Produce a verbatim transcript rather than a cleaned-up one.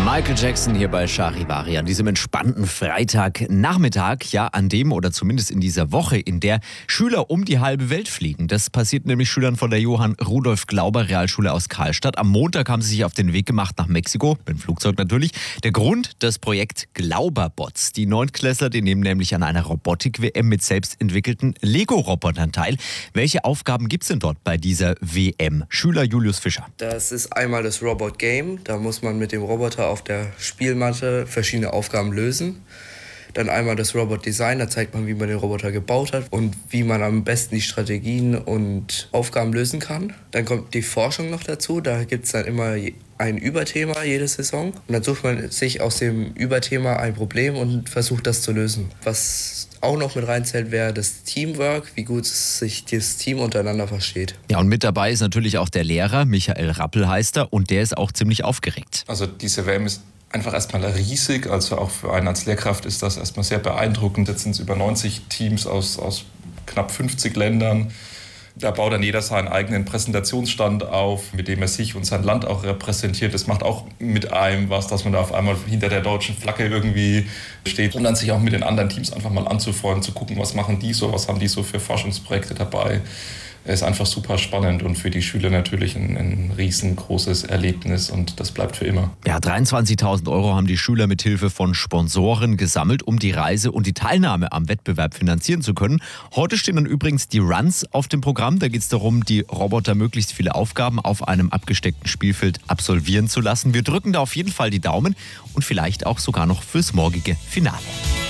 Michael Jackson hier bei Charivari an diesem entspannten Freitagnachmittag, ja an dem oder zumindest in dieser Woche, in der Schüler um die halbe Welt fliegen. Das passiert nämlich Schülern von der Johann Rudolf Glauber Realschule aus Karlstadt. Am Montag haben sie sich auf den Weg gemacht nach Mexiko, mit dem Flugzeug natürlich. Der Grund, das Projekt Glauberbots. Die Neuntklässler, die nehmen nämlich an einer Robotik-W M mit selbst entwickelten Lego-Robotern teil. Welche Aufgaben gibt es denn dort bei dieser W M? Schüler Julius Fischer. Das ist einmal das Robot Game. Da muss man mit dem Roboter auf der Spielmatte verschiedene Aufgaben lösen. Dann einmal das Robot Design, da zeigt man, wie man den Roboter gebaut hat und wie man am besten die Strategien und Aufgaben lösen kann. Dann kommt die Forschung noch dazu, da gibt es dann immer ein Überthema jede Saison. Und dann sucht man sich aus dem Überthema ein Problem und versucht das zu lösen. Was auch noch mit reinzählt, wäre das Teamwork, wie gut sich das Team untereinander versteht. Ja, und mit dabei ist natürlich auch der Lehrer, Michael Rappel heißt er, und der ist auch ziemlich aufgeregt. Also diese W M ist einfach erstmal riesig, also auch für einen als Lehrkraft ist das erstmal sehr beeindruckend. Jetzt sind es über neunzig Teams aus, aus knapp fünfzig Ländern. Da baut dann jeder seinen eigenen Präsentationsstand auf, mit dem er sich und sein Land auch repräsentiert. Das macht auch mit einem was, dass man da auf einmal hinter der deutschen Flagge irgendwie steht. Und dann sich auch mit den anderen Teams einfach mal anzufreunden, zu gucken, was machen die so, was haben die so für Forschungsprojekte dabei. Ist einfach super spannend und für die Schüler natürlich ein, ein riesengroßes Erlebnis und das bleibt für immer. Ja, dreiundzwanzigtausend Euro haben die Schüler mit Hilfe von Sponsoren gesammelt, um die Reise und die Teilnahme am Wettbewerb finanzieren zu können. Heute stehen dann übrigens die Runs auf dem Programm. Da geht es darum, die Roboter möglichst viele Aufgaben auf einem abgesteckten Spielfeld absolvieren zu lassen. Wir drücken da auf jeden Fall die Daumen und vielleicht auch sogar noch fürs morgige Finale.